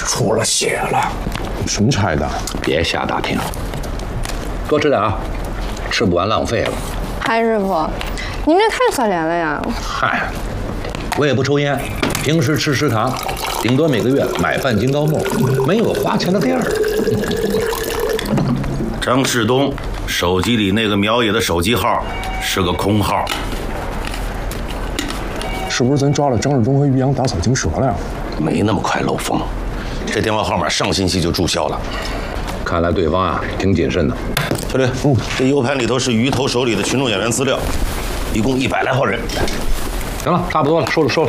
出了血了。什么拆的？ 别瞎打听，多吃点啊，吃不完浪费了。 韩师傅，您这太可怜了呀！ 嗨，我也不抽烟，平时吃食堂，顶多每个月买半斤高木，没有花钱的地儿。 张世东手机里那个苗野的手机号是个空号， 是不是咱抓了张世东和于洋打草惊蛇了呀？ 没那么快漏风，这电话号码上星期就注销了。 看来对方啊挺谨慎的。 小李，这 U 盘里头是鱼头手里的群众演员资料，一共100来号人。 行了，差不多了，收了收了。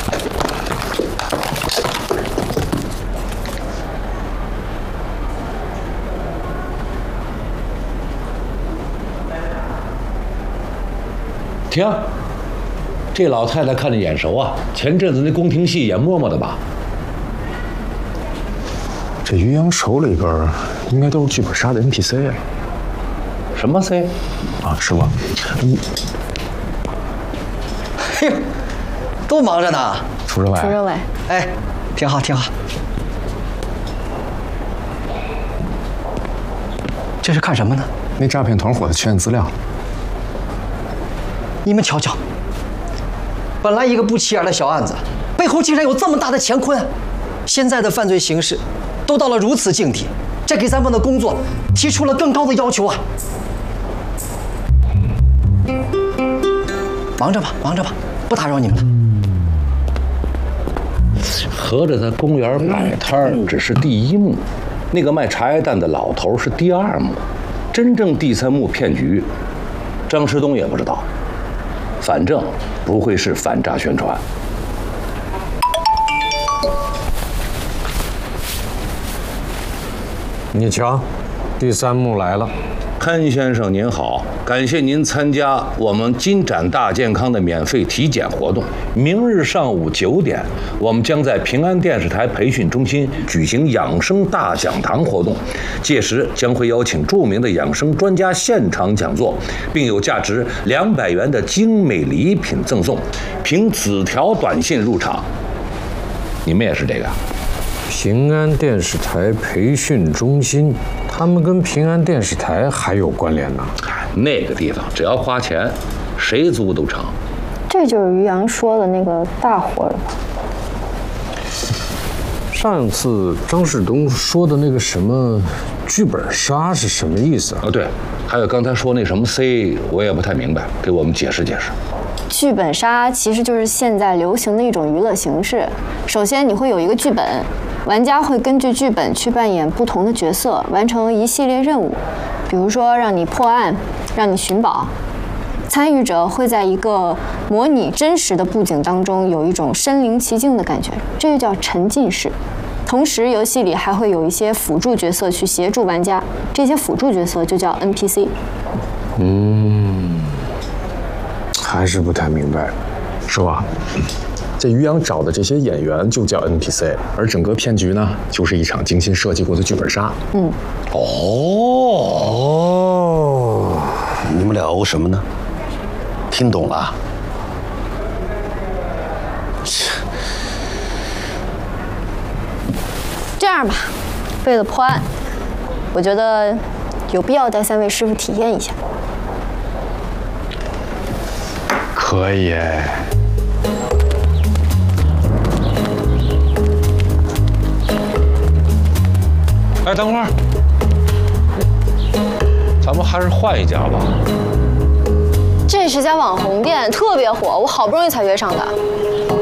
停，这老太太看着眼熟啊，前阵子那宫廷戏演嬷嬷的吧？ 这于洋手里边应该都是剧本杀的 NPC 啊。 什么 C？ 啊，是吗？ 嘿呦，都忙着呢。 楚政委， 楚政委， 哎，挺好挺好。这是看什么呢？ 那诈骗团伙的确认资料。 你们瞧瞧，本来一个不起眼的小案子，背后竟然有这么大的乾坤。现在的犯罪形势都到了如此境地，这给咱们的工作提出了更高的要求啊！忙着吧，忙着吧，不打扰你们了。 合着在公园摆摊儿只是第一幕，那个卖茶叶蛋的老头是第2幕，真正第3幕骗局，张世东也不知道。反正不会是反诈宣传。 你瞧，第3幕来了。 潘先生您好，感谢您参加我们金展大健康的免费体检活动。明日上午9点，我们将在平安电视台培训中心举行养生大讲堂活动，届时将会邀请著名的养生专家现场讲座，并有价值200元的精美礼品赠送。凭纸条短信入场。你们也是这个？ 平安电视台培训中心，他们跟平安电视台还有关联呢。 那个地方只要花钱，谁租都成。 这就是于洋说的那个大活了吧？ 上次张世东说的那个什么剧本杀是什么意思啊？ 哦，对，还有刚才说那什么 C， 我也不太明白，给我们解释解释。 剧本杀其实就是现在流行的一种娱乐形式。首先，你会有一个剧本，玩家会根据剧本去扮演不同的角色，完成一系列任务，比如说让你破案，让你寻宝。参与者会在一个模拟真实的布景当中有一种身临其境的感觉，这就叫沉浸式。同时，游戏里还会有一些辅助角色去协助玩家，这些辅助角色就叫 NPC。 还是不太明白，是吧？这于洋找的这些演员就叫 NPC， 而整个骗局呢，就是一场精心设计过的剧本杀。 你们俩欧什么呢？听懂了？ 这样吧，为了破案，我觉得有必要带3位师傅体验一下。 可以。 哎，等会儿，咱们还是换一家吧。 这是家网红店，特别火，我好不容易才约上的。